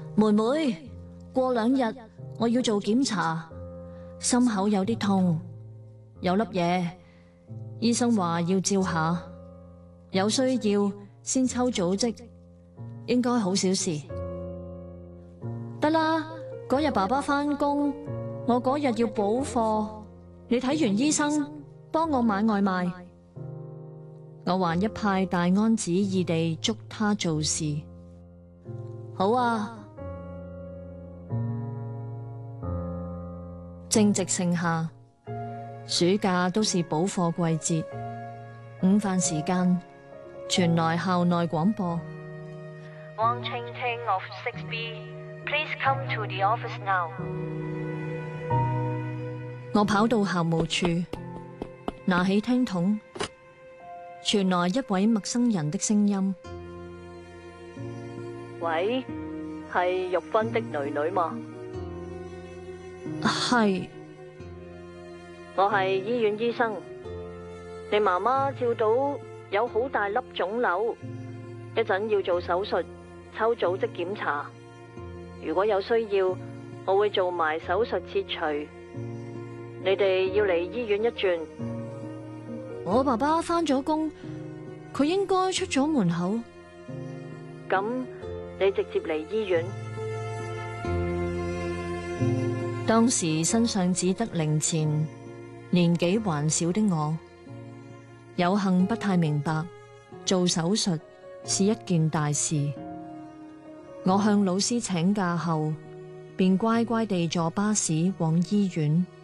妹妹，過2日我要做檢查，心口有啲痛，有粒嘢，醫生話要照下，有需要先抽組織，應該好小事。得啦，嗰日爸爸返工，我嗰日要補課，你睇完醫生，幫我買外賣。我還一派大安旨意地祝他做事。好啊。正值盛夏，暑假都是補課季節。午飯時間，傳來校內廣播。 Wang Qingting of 6B, please come to the office now. 我跑到校務處，拿起聽筒，傳來一位陌生人的聲音。 喂，係玉芬的囡囡嗎？ 係， 我係醫院醫生。你媽媽照到有好大粒腫瘤，一陣要做手術，抽組織檢查。如果有需要，我會做埋手術切除。你哋要嚟醫院一轉。 我爸爸返咗工，佢應該出咗門口。 咁你直接嚟醫院。 當時身上只得零錢，年紀還小的我，有幸不太明白做手術是一件大事。我向老師請假後，便乖乖地坐巴士往醫院。